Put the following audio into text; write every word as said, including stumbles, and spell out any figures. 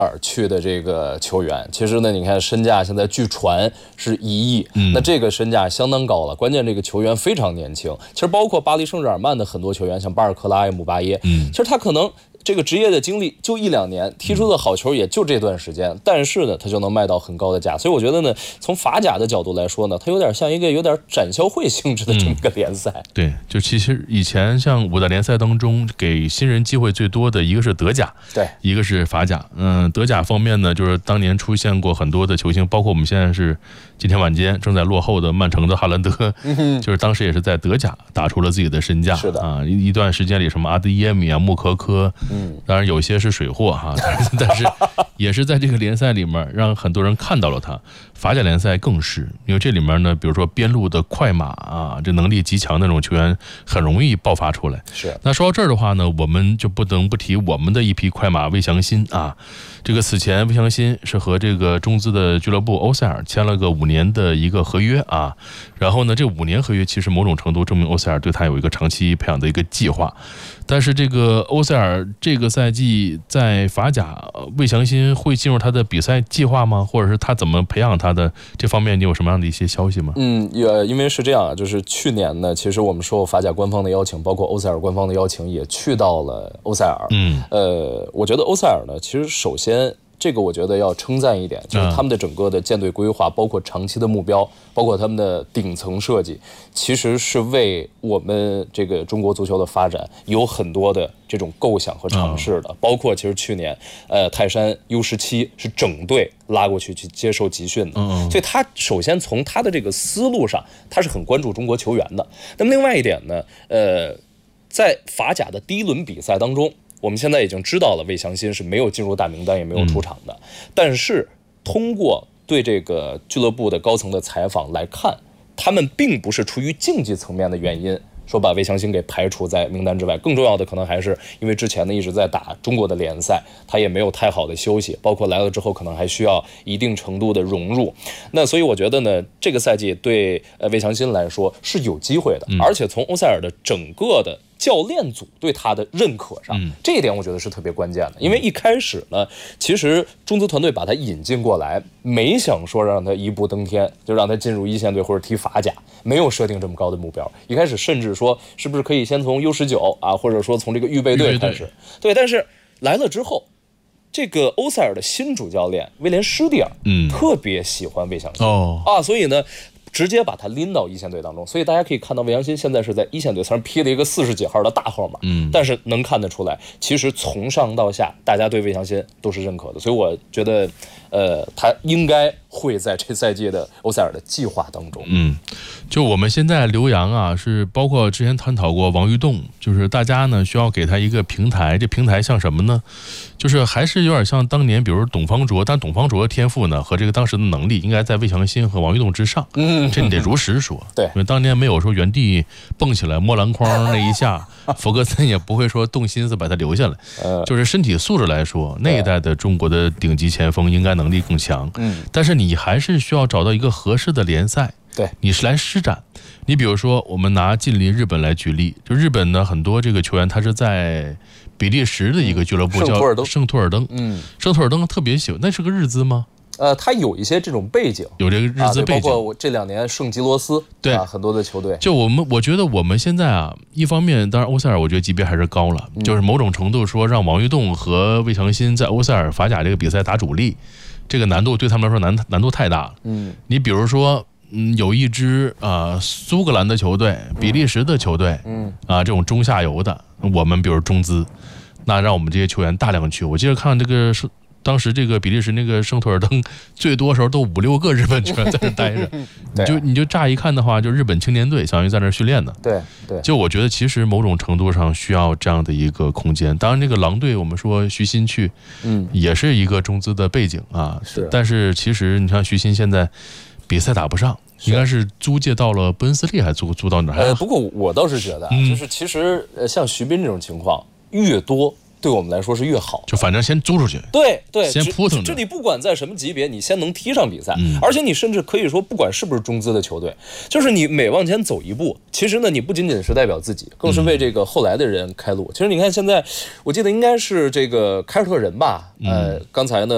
尔去的这个球员，其实呢，你看身价现在据传是一亿，嗯、那这个身价相当高了。关键这个球员非常年轻，其实包括巴黎圣日耳曼的很多球员，像巴尔克拉、姆巴耶，嗯，其实他可能这个职业的经历就一两年，踢出的好球也就这段时间，但是呢，他就能卖到很高的价。所以我觉得呢，从法甲的角度来说呢，它有点像一个有点展销会性质的这么一个联赛。 嗯、对，就其实以前像五大联赛当中给新人机会最多的一个是德甲， 对， 一个是法甲。嗯，德甲方面呢，就是当年出现过很多的球星，包括我们现在是今天晚间正在落后的曼城的哈兰德，嗯、就是当时也是在德甲打出了自己的身价。 是的啊，一一段时间里什么阿德耶米啊、穆科科。嗯，当然有些是水货哈，但是也是在这个联赛里面让很多人看到了他。法甲联赛更是，因为这里面呢，比如说边路的快马啊，这能力极强的那种球员很容易爆发出来。 是。 那说到这儿的话呢，我们就不能不提我们的一匹快马魏祥新啊。这个此前魏祥新是和这个中资的俱乐部欧塞尔签了个五年的一个合约啊，然后呢，这五年合约其实某种程度证明欧塞尔对他有一个长期培养的一个计划。但是这个欧塞尔这个赛季在法甲，魏祥新会进入他的比赛计划吗？或者是他怎么培养他的这方面，你有什么样的一些消息吗？ 嗯，也因为是这样啊，就是去年呢，其实我们受法甲官方的邀请，包括欧塞尔官方的邀请，也去到了欧塞尔。嗯，呃，我觉得欧塞尔呢，其实首先这个我觉得要称赞一点，就是他们的整个的舰队规划，包括长期的目标，包括他们的顶层设计，其实是为我们这个中国足球的发展有很多的这种构想和尝试的。嗯、包括其实去年，呃，泰山 U 十七 是整队拉过去去接受集训的，嗯、所以他首先从他的这个思路上，他是很关注中国球员的。那么另外一点呢，呃，在法甲的第一轮比赛当中，我们现在已经知道了魏祥新是没有进入大名单，也没有出场的。嗯、但是通过对这个俱乐部的高层的采访来看，他们并不是出于竞技层面的原因说把魏祥新给排除在名单之外，更重要的可能还是因为之前呢一直在打中国的联赛，他也没有太好的休息，包括来了之后可能还需要一定程度的融入。那所以我觉得呢，这个赛季对呃魏祥新来说是有机会的，而且从欧塞尔的整个的教练组对他的认可上，嗯、这一点我觉得是特别关键的。因为一开始呢，其实中资团队把他引进过来，没想说让他一步登天，就让他进入一线队或者踢法甲，没有设定这么高的目标。一开始甚至说是不是可以先从 U 十九 啊，或者说从这个预备队开始。对，但是来了之后，这个欧塞尔的新主教练威廉施蒂尔，嗯，特别喜欢魏祥新哦啊，所以呢，直接把他拎到一线队当中。所以大家可以看到魏祥新现在是在一线队，虽然披了一个四十几号的大号码，嗯，但是能看得出来，其实从上到下，大家对魏祥新都是认可的。所以我觉得，呃，他应该会在这赛季的欧塞尔的计划当中。 嗯，就我们现在留洋啊，是包括之前探讨过王玉栋，就是大家呢需要给他一个平台。这平台像什么呢？就是还是有点像当年，比如董方卓，但董方卓的天赋呢和这个当时的能力，应该在魏祥新和王玉栋之上。嗯，这你得如实说。 对， 因为当年没有说原地蹦起来摸篮筐那一下，弗格森也不会说动心思把他留下来。呃，就是身体素质来说，那一代的中国的顶级前锋应该能力更强。嗯，但是你还是需要找到一个合适的联赛。 对， 你是来施展。你比如说，我们拿近邻日本来举例，就日本呢很多这个球员，他是在比利时的一个俱乐部叫圣托尔登。嗯，圣托尔登特别喜欢，那是个日资吗？ 呃，他有一些这种背景， 有这个日资背景， 啊、包括我这两年圣吉罗斯， 对、 啊，很多的球队。 就我们，我觉得我们现在啊，一方面，当然欧塞尔我觉得级别还是高了，嗯、就是某种程度说让王玉栋和魏祥新在欧塞尔法甲这个比赛打主力，这个难度对他们来说难难度太大了。嗯，你比如说。嗯，有一支啊、呃、苏格兰的球队、比利时的球队，嗯啊、呃、这种中下游的，我们比如中资，那让我们这些球员大量去。我记得看这个是当时这个比利时那个圣托尔登，最多时候都五六个日本球员在那待着，你就你就乍一看的话，就日本青年队相当于在那训练的。 对对， 就我觉得其实某种程度上需要这样的一个空间。当然，这个狼队我们说徐新去，嗯，也是一个中资的背景啊， 是。 但是其实你看徐新现在。比赛打不上，应该是租借到了布恩斯利，还租租到哪儿？ 呃，不过我倒是觉得，嗯、就是其实呃，像徐斌这种情况越多，对我们来说是越好。 就反正先租出去， 对对， 先扑腾着。 这你不管在什么级别，你先能踢上比赛，嗯、而且你甚至可以说，不管是不是中资的球队，就是你每往前走一步，其实呢，你不仅仅是代表自己，更是为这个后来的人开路。嗯、其实你看现在，我记得应该是这个凯尔特人吧，呃，刚才呢。